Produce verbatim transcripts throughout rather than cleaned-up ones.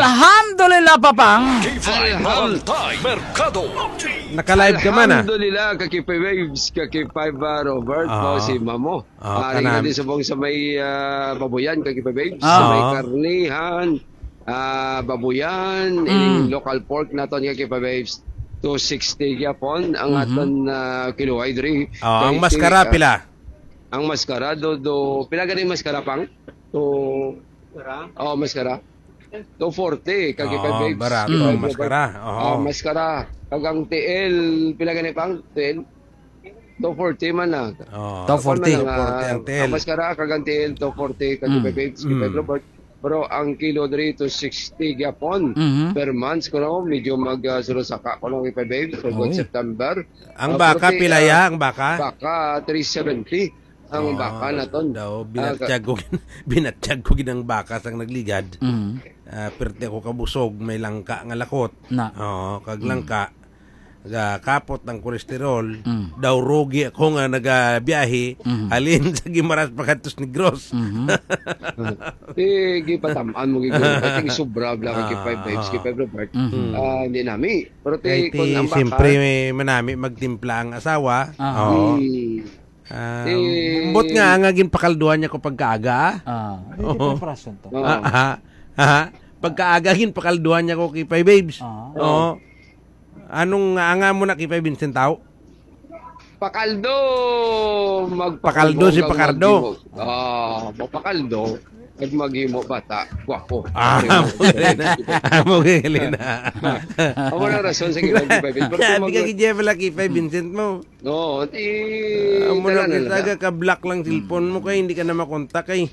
Alhamdulillah, Papang. Bantay Merkado. Naka-live ka man ah. Alhamdulillah, kakipay waves, kakipay ba Robert, Oo. po si Mamo. Oo, Maring kanam. natin sa buong sa may ah, babuyan, kakipay waves, Oo. sa may karnihan, ah, babuyan, Mm. ining local pork naton kakipay waves. two sixty yapon ang aton uh, kiluay diri. Oh, ang Kay- maskara ah, pila. Ang maskara do do pila gani maskara pang? To Oh, maskara. two forty kakipay Oh, waves. barato Kakipay ang maskara. Oh, Oo. maskara. Kagang T L, pila gani pang? T L? two forty man na. Oh. two forty. Ako man two forty ang ang, T L. ang maskara, kagang T L, two forty, kakipay babes, kakipay Mm. Robert. Pero ang kilo diri to sixty gyapon Mhm. per month ko no, medyo mag uh, sulusaka ko no kakipay babes, for Oy. September. Ang Ah, baka forty, pila ah, ya, ang baka. Baka three seventy ang baka naton. Daw Ah, binatsyag ko binatsyag ko ginang baka sang nagligad. Mm. Ah, perti ako kabusog, may langka nga lakot. Na. Oo, kag langka. Ga kapot ng kolesterol. Mm. Daw rugi ako nga nagabiyahe. Mhm. Halin sa Gimaras pagkatos Negros. Mhm. Eh, gipatamaan mo giguro. Kasi sobra bla kakipay babes, kakipay Robert. Mhm. Ah, hindi nami. Pero Kaya te kung ang baka, siyempre may manami magtimpla ang asawa. Ah. Oo. eh, Ah, Eh, bot nga nga gin pakalduan niya ko pagkaaga. Ah, Oo. hindi preparasyon to. Oo. Ah, aha. Aha. Pagkaaga gin pakalduan niya ko kay Pay Babes. Ah. Oo. Anong nga nga mo na kay Pay Vincent tao? Pakaldo! Magpakaldo Pakaldo si Pakardo. Ah, pakaldo. Pag maghimo bata, gwapo. Ah, mo galina. Ah, mo galina. Ako na rason sa ginag Pero Sabi ka kung mag... kay Jeff kay Pay Vincent mo. No, ti... Ah, mo na Tara na kita ka black lang cellphone mo kay hindi ka na makontak kay.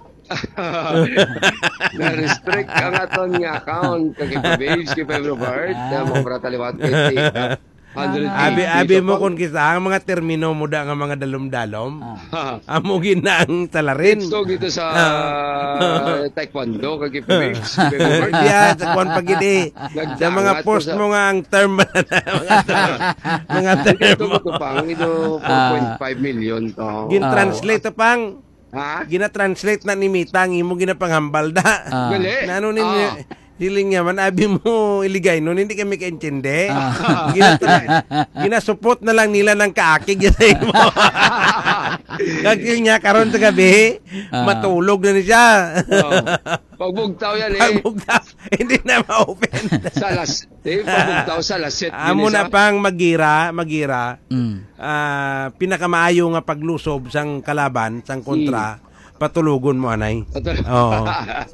Na-restrict ang aton nga account kay Babes, kay Robert. Na mo para taliwat kay one Abi eighty. abi mo So, kon kisa ang mga termino mo da nga mga dalom-dalom. Ah. Amo ginaang talarin. So, dito sa taekwondo, kay Babes, kay Robert Robert. ya sa kwan pagidi. Sa mga Nagdangat post ko sa- mo nga ang term mga term. Mga term Ito mo. ko pang, ito four point five million to. Gin-translate to pang. Ha? Gina-translate na ni Mitang imo ginapanghambal da. Ah. Gali. Nano ninyo Ah. Diling nga man, abi mo iligay nun, hindi kami kaintindi. Ah. Gina, ginasupot na lang nila ng kaakig sa mo. Kagil niya, karon sa gabi, Ah. matulog na niya. Oh. Pagbugtaw yan eh. Pagbugta, hindi na ma-open. Sa las, eh, pagbugtaw sa laset. Amo na pang magira, magira, Mm. ah, pinakamaayo nga paglusob sang kalaban, sang kontra, patulugon mo anay. Oo.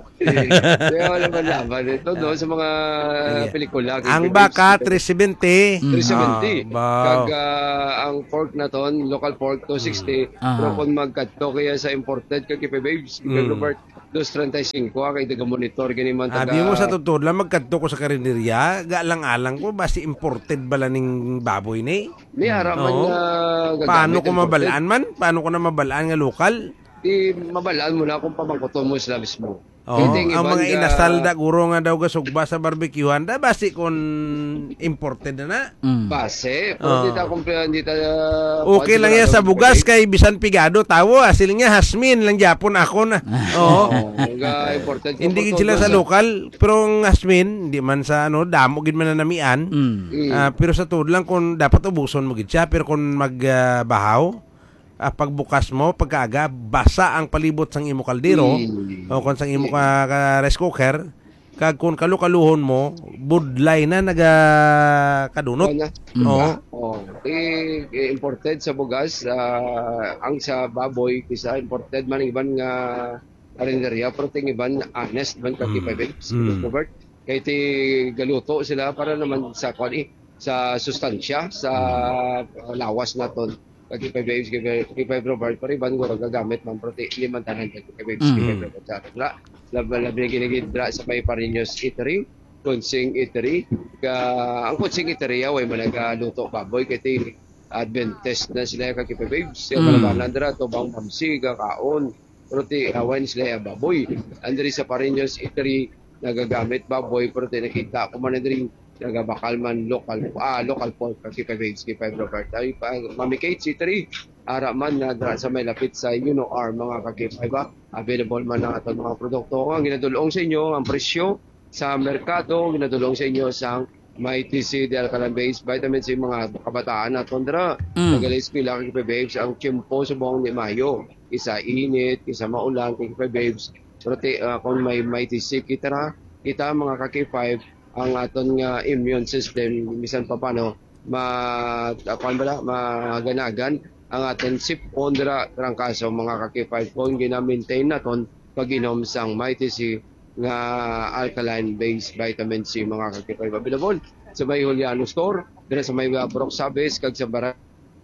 Kaya wala man laban ito doon sa mga pelikula. Ang baka three seventy. three seventy. Ah, baw. Kag ah, ang pork na ton, local pork two sixty. Ah. Pero kung magkadto kaya sa imported kay Kipe Babes, kay Mm. Robert two thirty-five kay taga monitor gani man taga. Abi mo sa tutod lang magkadto ko sa karinderya, galang-alang ko basi imported bala ning baboy ni. May haraman Oo. nga gagamit Paano ko imported. mabalaan man? Paano ko na mabalaan nga lokal? Di mabalaan mo na kung pamangkoton mo sila mismo. Oh, Hindi, ang iban mga nga- inasal da guro nga daw gasugba sa barbecuehan da basi kon imported na na. Mm. Base, Oo. pero hindi ta kumpleto, hindi ta... Okay lang yan sa bugas kay bisan pigado tawo asil niya hasmin lang Japon ako na. Oo. Oo, nga important. Hindi gid sila sa lokal, pero ang hasmin hindi man sa ano damo gid man na namian. Mm. Mm. Ah, pero sa tuod lang kung dapat ubuson mo gid siya pero kung magbahaw ah, pagbukas mo pagkaaga basa ang palibot sang imo kaldero Mm. o kung sang imo ka, ka rice cooker kag kung kalukaluhon mo budlay na naga kadunot. Ano? Oo. Oh, eh, eh, imported sa bugas, ah, ang sa baboy, kisa imported man iban nga karinderya, pero ting iban honest man kaki Mm. mm. Mm. Robert. Kaya ti galuto sila para naman sa kwan eh, sa sustansya, sa uh, lawas naton. Kaki babes, kaki Robert, pero iban ko gagamit man prote, hindi man tanan kaki babes, Mhm. kaki Robert. Sa ra, labi ginigidra sa may Parinos Eatery, Kunsing Eatery. Ka, ang Kunsing Eatery, way malagaluto baboy, kaya ti Adventist na sila kaki babes. Yung Mm. kalabanan dira, to bang mamsi, kakaon. Pero ti awan sila yung baboy. Andri sa Parinos Eatery, nagagamit baboy, pero ti nakita ko man andri nagabakal man local ah local pork kasi babes kay Five Robert ay pa Mami Kate C three ara man na dra sa may lapit sa you know our mga kakipay ba available man ang atong mga produkto ang ginadulong sa inyo ang presyo sa merkado, ginadulong sa inyo sa Mighty C, the alkaline based vitamin C, mga kabataan na tondra. Mm. Nagalis pila kay babes ang tiyempo sa buong ni Mayo. Isa init, isa maulan kay babes. Pero uh, kung may Mighty C kita ra, kita mga kaki five ang aton nga immune system bisan pa paano ma apan bala maganagan ang aton sipon dira karang kaso mga kaki five kung gina-maintain naton pag-inom sang Mighty C nga alkaline based vitamin C mga kakipay available sa may Juliano store dira sa may uh, Brook Sabes kag sa bara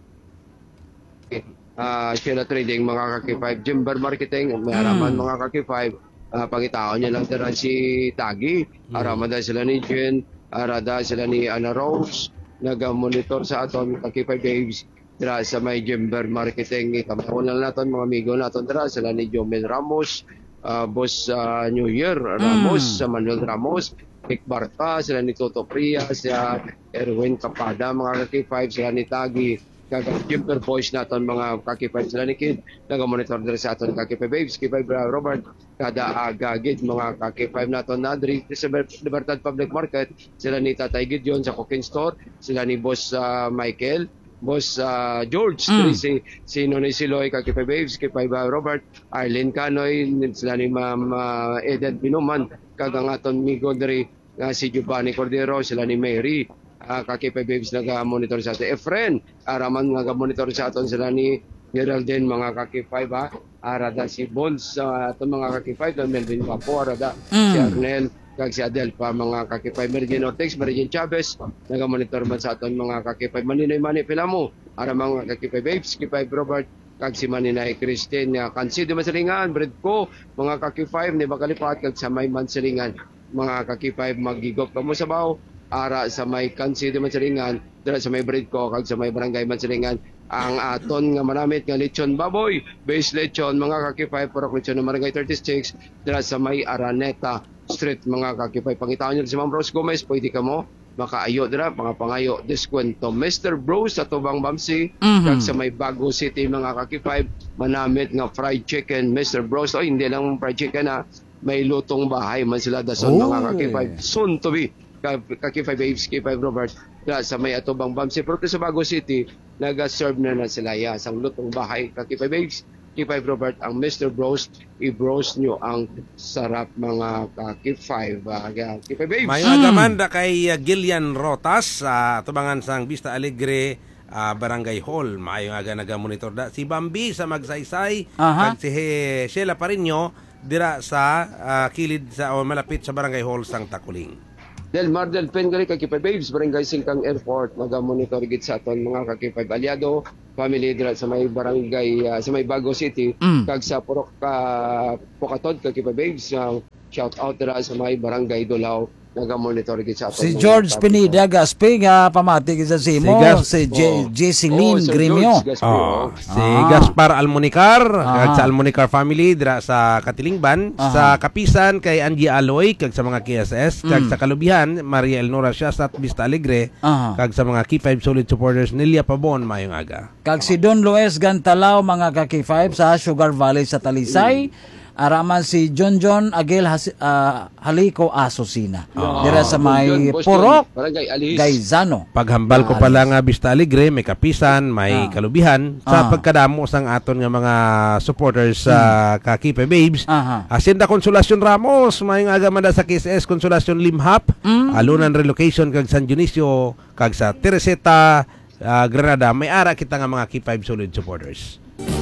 uh, Sheila Trading mga kakipay Jimber Marketing may araman mga kakipay uh, pangitaon niya lang dira si Tagi araman dahil sila ni Jen arada sila ni Ana Rose naga-monitor sa aton kakipay babes dira sa may Jimber Marketing ikamahon lang naton mga amigo naton dira sila ni Jomel Ramos Uh, boss uh, New Year Ramos, mm. Manuel Ramos, Nick Barta, sila ni Toto Prias, sila Erwin Capada, mga Kaki five, sila ni Tagi, kag Jimper Boys naton mga Kaki five, sila ni Kid, naga-monitor diri sa aton Kaki five Babes, Kaki five Robert, kada agagid mga Kaki five naton na diri sa Libertad Public Market, sila ni Tatay Gideon sa Cooking Store, sila ni Boss uh, Michael, Boss uh, George, mm. si, si Nonoy Siloy, Kaki five Babes, Kaki five Robert, Arlene Canoy, sila ni Ma'am uh, Eden Binuman, kagang aton migo diri uh, si Giovanni Cordero, sila ni Mary, uh, Kaki five Babes naga-monitor sa aton. Efren, araman naga-monitor sa aton sila ni Geraldine, mga Kaki five ha, arada si Bones, uh, aton mga Kaki five, Melvin Papo, arada mm. si Arnel, kag si Adel pa mga Kaki five, Mergin Ortex, Mergin Chavez, naga-monitor man sa aton mga Kaki five, Maninoy Mani Pilamo, ara mga Kaki five Babes, Kaki five Robert, kag si Maninay Christine, uh, Kansido Masalingan, Bredco, mga Kaki five, ni Bakalipat, kag sa may Mansalingan, mga Kaki five, magigop ka mo sa baw, ara sa may Kansido Masalingan, dira sa may Bredco, kag sa may Barangay Mansalingan, ang aton nga manamit nga lechon baboy, base lechon, mga Kaki five, Purok Lechon ng Barangay thirty-six, dira sa may Araneta Street, mga Kaki five. Pangitaan nyo si Ma'am Rose Gomez, pwede ka mo makaayo dira, mga pangayo, diskwento. mister Bros sa Tubang Bamsi, mm-hmm. kag sa may Bago City, mga Kaki five, manamit nga fried chicken, mister Bros. O, hindi lang fried chicken ha, may lutong bahay man sila dason, oh. mga Kaki five. Soon to be, Kaki five Babes, Kaki five Robert, dira sa may Atubang Bamsi. Pero sa Bago City, naga-serve na na sila ya, sang lutong bahay, Kaki five Babes, Kaki five Robert, ang mister Bros, i-bros nyo ang sarap mga Kaki five, uh, Kaki five Babes. May agamanda kay uh, Gillian Rotas sa uh, tubangan sang Vista Alegre uh, Barangay Hall. Maayong aga naga-monitor da si Bambi sa Magsaysay, uh-huh. kag si He, Sheila Parinyo dira sa uh, kilid sa o malapit sa Barangay Hall sang Takuling. Del Mar del Pen gali Kaki five Babes, Barangay Singkang Airport, naga-monitor gid sa aton mga Kaki five aliado, family dira sa may barangay uh, sa may Bago City, mm. kag sa Purok uh, Pukatod Kaki five Babes, uh, shout out dira sa may barangay Dulaw, naga-monitor gid sa aton. Si George Pineda Gaspi nga pamati gid sa Simo, si, Gas- si J- oh. Jesseline oh, Gremio. Oh, si ah. Gaspar Almonicar, ah. kag sa Almonicar family dira sa Katilingban, ah. sa Kapisan kay Angie Aloy kag sa mga K S S, kag mm. sa Kalubihan Maria Elnora Siasat Vista Alegre, ah. kag sa mga K five solid supporters Nelia Pabon mayong aga. Kag si Don Luis Gantalao mga K five sa Sugar Valley sa Talisay. Mm. Araman si John John Agil Has, uh, Haliko Asosina. Oh. Dira sa may Purok, Gaizano. Paghambal ko pala nga Vista Alegre, may Kapisan, may ah. Kalubihan. Sa ah. pagkadamo sang aton nga mga supporters sa uh, Kaki five Babes. Uh-huh. Hacienda Consolacion Ramos, mayong aga manda sa K S S Consolacion Limhap, mm. Alunan Relocation kag San Dionisio, kag sa Teresita, uh, Granada. May ara kita nga mga K five solid supporters.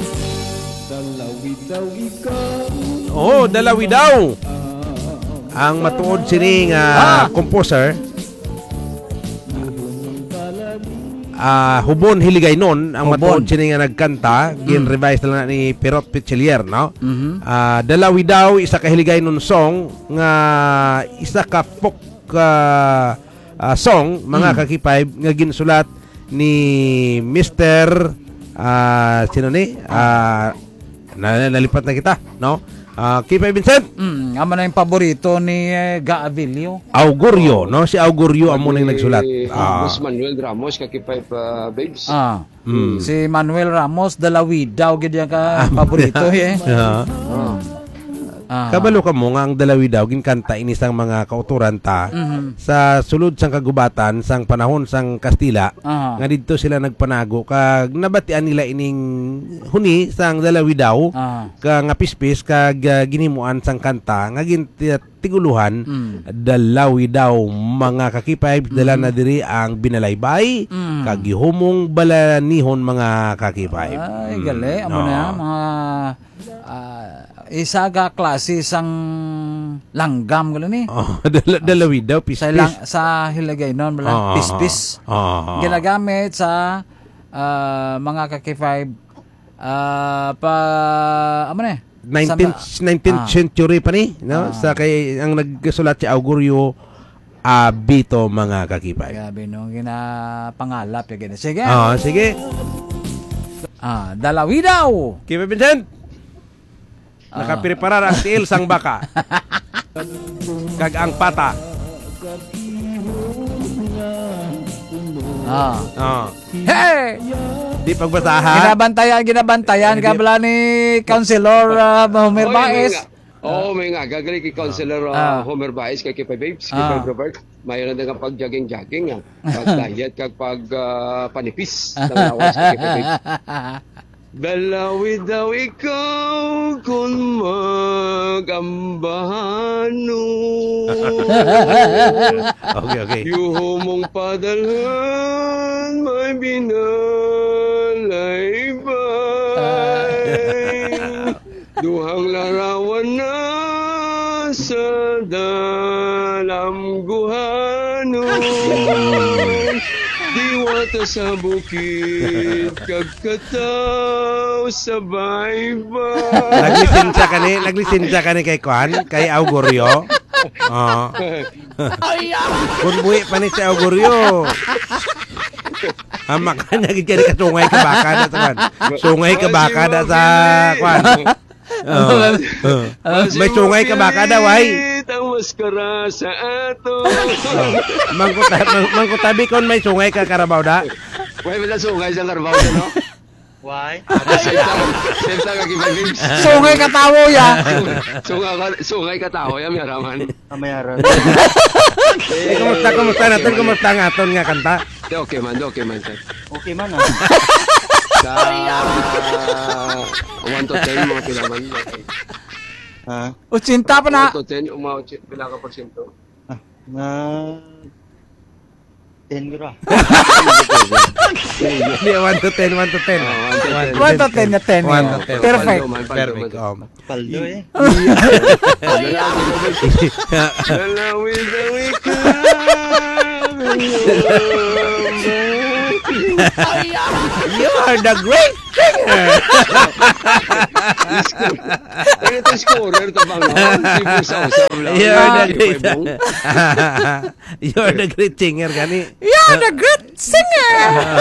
Oh, dalawi daw. Ang matuod sining uh, ah. composer uh, Hubon Hiligay nun, ang Hubon. Matuod sining nga nagkanta, mm. gin-revise na ni Perot Pichelier, no? Mm-hmm. Uh, dalawi daw, isa ka Hiligay nun song nga isa ka folk uh, uh, song, mga mm. Kaki five nga ginsulat ni mister uh, sino ni? Uh, na nalipat na kita, no? Uh, K five Vincent. Mm, ama na yung paborito ni eh, Gaavilio. Augurio, no? Si Augurio ang muna yung nagsulat. Ah. Boss Manuel Ramos, K five uh, Babes. Ah. Mm. Si Manuel Ramos, dalawi daw gid ka paborito eh. Yeah. Ah. Ah. Kabalo ka mo nga ang dalawi daw ginkanta inisang mga kauturan ta Mhm. sa sulod sang kagubatan sang panahon sang Kastila Ah. nga didto sila nagpanago kag nabatian nila ining huni sang dalawi daw Ah. ka nga pispis kag uh, ginimuan sang kanta nga gintiguluhan Mm. dalawi daw mga kakipay dala na diri ang binalaybay Mm. kag gihumong balanihon mga kakipay. Ay, Mm, gali. Amo no. na, mga ah, isaga klase sang langgam galo ni. Oh, dala, dalawi daw pispis. Sa lang, sa hilagay non Ah, bala pispis. ah, ah. Ginagamit sa ah, mga kaki five ah, pa amo na. nineteenth Sa- nineteenth ah. century pa ni, no? Ah. Sa kay ang nagsulat si Augurio Abito mga kakipay. Grabe no, ginapangalap ya gina. Sige. Ah, sige. Ah, dalawi daw. Kipa Vincent. Ah. Nakapreparar ang tiil sang baka. Kag ang pata. Ah. Ah. Hey! Di pagbasahan. Ginabantayan, ginabantayan ka bala ni Councilor uh, Homer Oy, may Baez. nga- Oo, may nga. Gagali kay Councilor Ah. uh, Homer Baez, kay Kipay Babes, kay Ah. Robert. Mayroon na nga pag-jogging-jogging, nga. Pag-diet, kag pag-panipis. Nang lawas kay Kipay Babes. Dalawi daw ikaw kung magambahano. Okay, okay. Yuho mong padalhan, may binalaybay. Duhang larawan na sa dalamguhanon. Diwata sa bukid, kagkataw sa baybay. Naglisensya ka ni, naglisensya ka ni kay Kwan, kay Augurio. Oo. Kung buhi pa ni si Augurio. Hamak ka niya, gid ka ni kasungay ka baka na sa Kwan. Sungay ka baka na sa Kwan. Oo. Oo. May sungay ka baka daw, ay. Ang maskara sa ato. Mangkuta, mang, mangkutabi kon may sungay ka karabaw da. Why wala sungay sa karbaw no? Why? Senta, senta ka kibabing. Sungay katawo ya. Sungay ka, sungay ka tao ya miraman. Amayaran. Eh, kumusta, kumusta natin, kumusta ang aton nga kanta? Okay man, okay man sir. Okay man ah. Sa one to ten mga pilaman. Ha? Utsinta pa na. one to ten, umaw pila ka porsyento. Na ten gra. Hindi, one to ten, one to ten. Oh, one to ten. One to ten na ten. One eh. to ten. Perfect. Paldo man, paldo Perfect. man. Um. Paldo eh. Dalawi daw ikaw. You are the great singer. Ano ito scorer ito bang? Si Busaw-saw lang. You are the great Bong. You are the great singer gani. You're the good singer.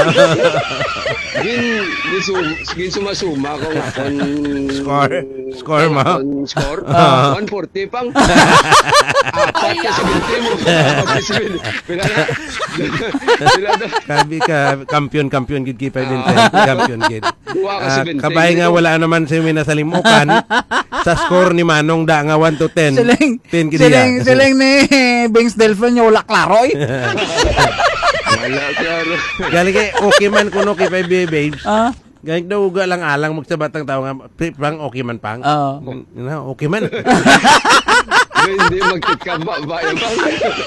Gin, gin, sum, gin sumasuma ko nga kon Score. Score mo? kon score. one forty pang. Apat ka sa binti mo. Apat ka sa binti. Pila na. Pila na. Kabi ka kampiyon kampiyon gid kay Vincent. Kampiyon gid. Duwa ka sa Ah, binti. kabay nga wala naman si Mina salimukan sa score ni Manong da nga one to ten. Siling, ten gid siling, niya. siling ni Bings Delphine niya wala klaro eh. Wala klaro. Gali kay okay man kuno kay Five Babes. Ah, Gayag daw uga lang alang magsabat ang tao nga pang okay man pang. Oo. Na okay man. Hindi magkikaba ba yan pang.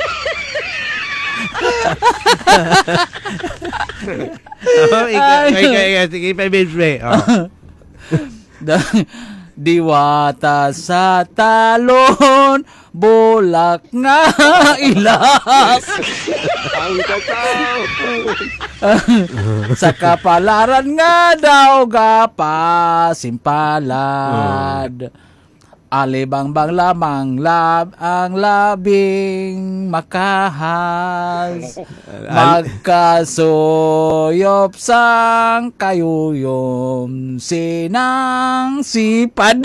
Oh, ikaw, ikaw, ikaw, sige, Five Babes be. Oh. Da- Diwata sa talon, bulak nga ilas. Ang kakao. Sa kapalaran nga daw gapa simpalad. Alibang-bang lamang lab ang labing makahas. Magkasuyop sang kayuyom sinang sipad.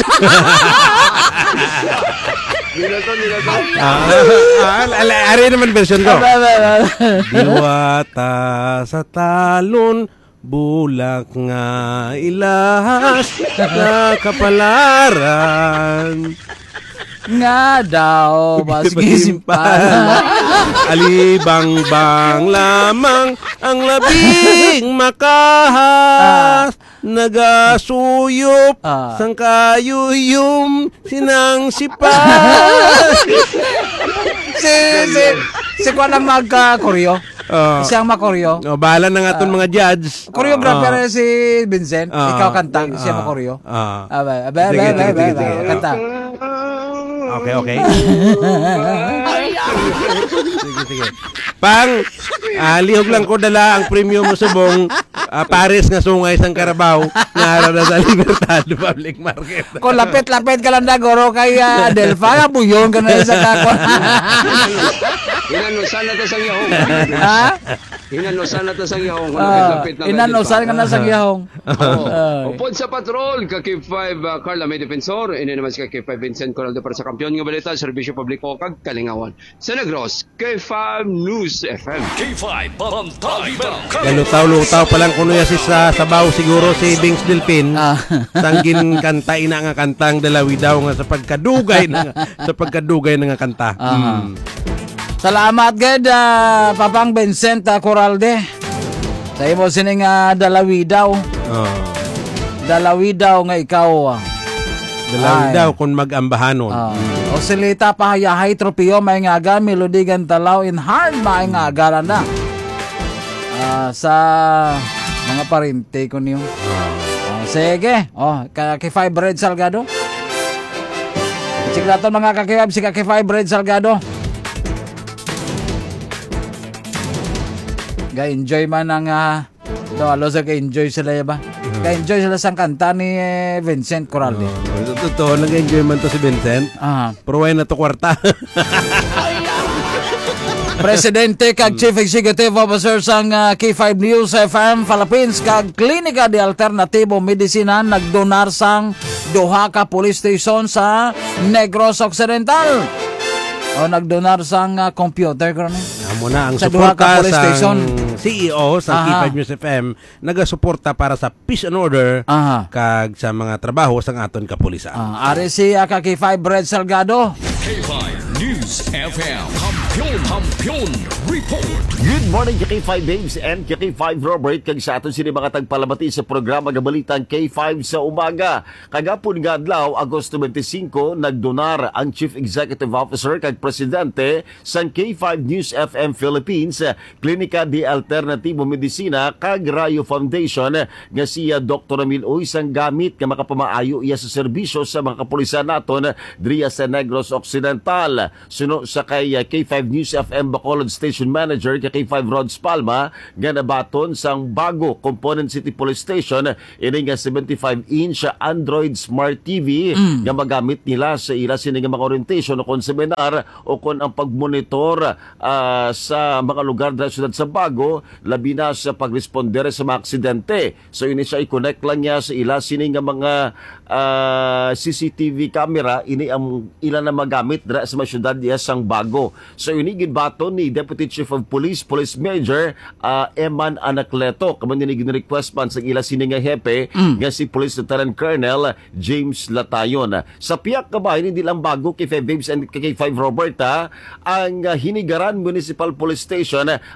Nilato, nilato. Ah, ah, ari naman version ko. Diwata sa talon, bulak nga ilahas na kapalaran. nga daw maski simpan. Alibang-bang lamang ang labing makahas. Nagasuyop Ah. sang kayuyum sinang sipas. si si si ko lang magka-koryo. Ah. Siyang makoryo. Oh, bahala na nga itong mga judge. Choreographer Ah. si Vincent, Ah. ikaw kanta, siya Ah. makoryo. Ah. Aba, aba, Sige, aba, sige, aba, sige, aba, sige. kanta. Okay, okay. Sige, sige. Pang, ah, lihog lang ko dala ang premium mo subong ah, Paris nga sungay sang Carabao nga araw na sa Libertad Public Market. Kung lapit-lapit ka lang na goro kay uh, Delpha, buyon ka na sa kako. Inanusan na to sa yahong. Ha? Inanusan na to sa yahong. Ah, inanusan ka na sa gihong. Oh. Upod sa patrol, ka K five uh, Carla May Defensor, ini naman si ka K five Vincent Coraldo para sa kampiyon nga balita, Serbisyo Publiko kag Kalingawan. Sa Negros, K five News F M. K five Bantay Mercado. Galutaw-lutaw pa lang kuno ya si sa sabaw siguro si Bings Delpin. Ah. Sanggin kanta ina nga kantang dalawi daw nga sa pagkadugay na nga, sa pagkadugay na nga kanta. Aha. Mm. Salamat gid uh, Papang Vincent uh, Coralde. Sa imo sining uh, dalawi daw. Oh. Dalawi daw nga ikaw. Uh, Dalawi Ay. daw kung mag-ambahanon. uh, Osilita pahayahay tropiyo may ngaga melody gantalaw in hard may ngaga na. Ah, sa mga parinte ko niyo. Ah, sige. Oh, ka K five Red Salgado. Siglaton mga kakibab si K five Red Salgado. Ga-enjoy man ang uh, no, alo sa ka-enjoy sila ba? Ka-enjoy sila sa kanta ni eh, Vincent Coralde. Oh, totoo, nag-enjoy man to si Vincent. Ah. Pero why na to kwarta? Presidente kag Chief Executive Officer sang uh, K five News F M Philippines kag Klinika de Alternatibo Medicina nagdonar sang duha ka police station sa Negros Occidental. O nagdonar sang uh, computer karon. Amo na ang Sa duha suporta ka police sa station. C E O sa K Aha. five News F M nagasuporta para sa peace and order Aha. kag sa mga trabaho sang aton kapulisan. Ah, ari si uh, ka K five Red Salgado. K five News F M. Kampiyon, kampiyon, report. Good morning K five Babes and K five Robert kag sa aton sini mga tagpalabati sa programa nga balitang K five sa umaga. Kagapon nga adlaw Agosto twenty-five nagdonar ang Chief Executive Officer kag Presidente sang K five News F M Philippines Klinika de Alternatibo Medicina kag Rayo Foundation nga siya Doctor Emil Uy sang gamit nga makapamaayo iya sa serbisyo sa mga kapulisan naton driya sa Negros Occidental. Suno sa kay K five News F M Bacolod Station Manager kay K five Rods Palma nga nabaton sang bago Component City Police Station ini nga seventy-five inch Android Smart T V mm. nga magamit nila sa ila sini nga mga orientation o kon seminar o kon ang pagmonitor uh, sa mga lugar sa syudad sa Bago labi na sa pagresponder sa mga aksidente. So ini siya i-connect lang niya sa ila sini nga mga uh, C C T V camera ini ang ila na magamit dira sa mga syudad diya sang Bago. So ini ginbaton ni Deputy Chief of Police Police Major uh, Eman Anacleto kaman ni gin-request man sa ila sini nga hepe mm. nga si Police Lieutenant Colonel James Latayon. Sa piyak ka ba hindi lang Bago K five Babes and K five Robert ha, ang uh, Hinigaran Municipal Police Station